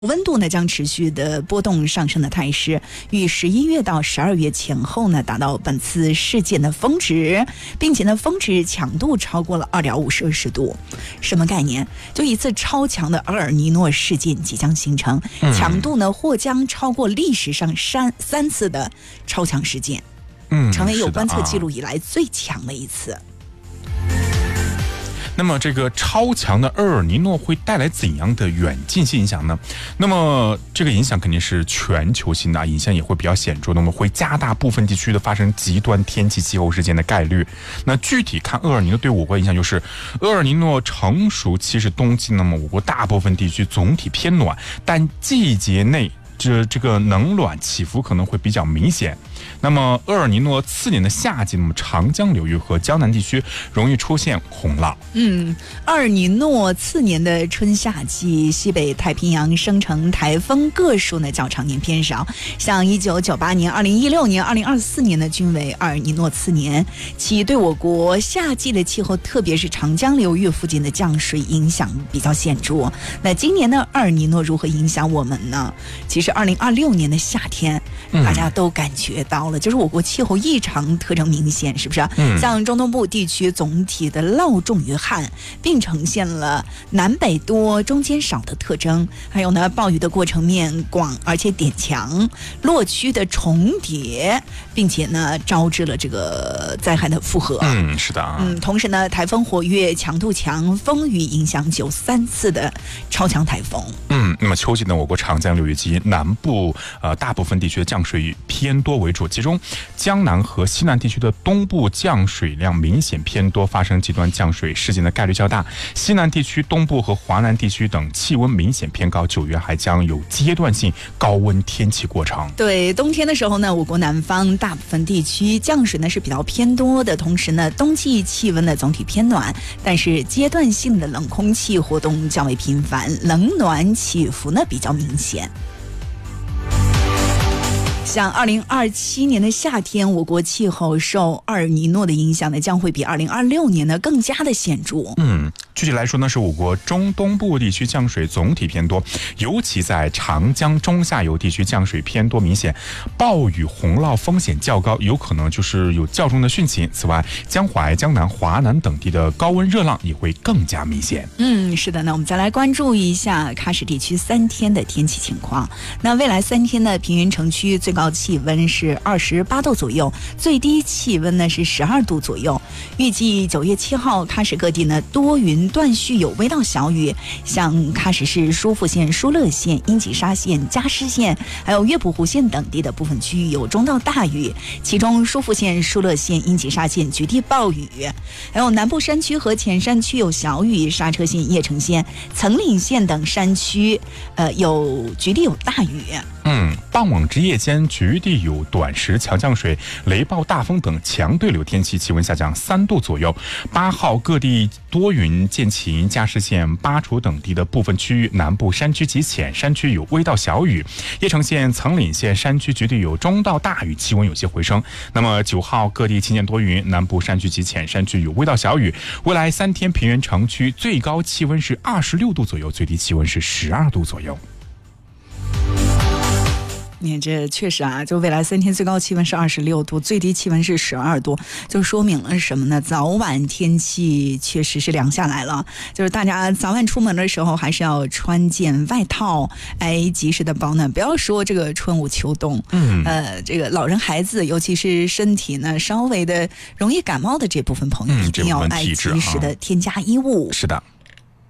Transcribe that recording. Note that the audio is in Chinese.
温度呢将持续的波动上升的态势，于11月到12月前后呢达到本次事件的峰值，并且呢峰值强度超过了2.5摄氏度。什么概念？就一次超强的厄尔尼诺事件即将形成，强度呢或将超过历史上三次的超强事件，成为有观测记录以来最强的一次。 那么这个超强的厄尔尼诺会带来怎样的远近性影响呢？那么这个影响肯定是全球性的，影响也会比较显著，那么会加大部分地区的发生极端天气气候事件的概率。那具体看厄尔尼诺对我国的影响，就是厄尔尼诺成熟期是冬季，那么我国大部分地区总体偏暖，但季节内这个冷暖起伏可能会比较明显。那么厄尔尼诺次年的夏季，那么长江流域和江南地区容易出现洪涝。 厄尔尼诺次年的春夏季，西北太平洋生成台风个数呢较常年偏少，像1998年、2016年、2024年呢均为厄尔尼诺次年，其对我国夏季的气候，特别是长江流域附近的降水影响比较显著。那今年呢，厄尔尼诺如何影响我们呢？其实2026年的夏天，大家都感觉到了，就是我国气候异常特征明显，是不是？像中东部地区总体的涝重于旱，并呈现了南北多、中间少的特征。还有呢，暴雨的过程面广，而且点强，落区的重叠，并且呢，招致了这个灾害的复合。 是的。 同时呢，台风活跃，强度强，风雨影响3次的超强台风。 那么秋季呢，我国长江流域及南部大部分地区的降水偏多为主，其中江南和西南地区的东部降水量明显偏多，发生极端降水事件的概率较大。西南地区、东部和华南地区等气温明显偏高，9月还将有阶段性高温天气过程。 对，冬天的时候呢，我国南方大部分地区降水呢是比较偏多的，同时呢，冬季气温呢总体偏暖，但是阶段性的冷空气活动较为频繁，冷暖起伏呢比较明显。像2027年的夏天，我国气候受厄尔尼诺的影响呢，将会比2026年呢更加的显著。 具体来说呢，是我国中东部地区降水总体偏多，尤其在长江中下游地区降水偏多明显，暴雨洪涝风险较高，有可能就是有较重的汛情。此外，江淮、江南、华南等地的高温热浪也会更加明显。 是的，那我们再来关注一下喀什地区3天的天气情况。那未来3天呢，平原城区最高气温是28度左右，最低气温呢是12度左右。预计9月7号，喀什各地呢多云断续有微到小雨，像喀什市舒富县、舒勒县、英吉沙县、加施县，还有月浦湖县等地的部分区域有中到大雨，其中舒富县、舒勒县、英吉沙县局地暴雨，还有南部山区和前山区有小雨，刹车县、叶城县、层岭县等山区有局地有大雨。 傍晚至夜间局地有短时强降水、雷暴大风等强对流天气，气温下降3度左右。8号各地多云见晴，加施县、巴楚等地的部分区域南部山区及浅山区有微到小雨，叶城县、层岭县山区局地有中到大雨，气温有些回升。那么9号各地晴间多云，南部山区及浅山区有微到小雨。未来3天平原城区最高气温是26度左右，最低气温是12度左右。 你看，这确实啊，就未来3天最高气温是26度，最低气温是12度，就说明了什么呢？早晚天气确实是凉下来了，就是大家早晚出门的时候还是要穿件外套，及时的保暖，不要说这个春捂秋冻。这个老人孩子，尤其是身体呢稍微的容易感冒的这部分朋友，一定要及时的添加衣物。 是的。